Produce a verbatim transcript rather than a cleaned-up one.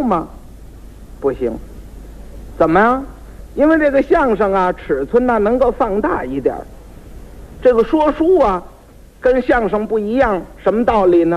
书吗？不行。怎么呀？因为这个相声啊，尺寸呢能够放大一点，这个说书啊，跟相声不一样，什么道理呢？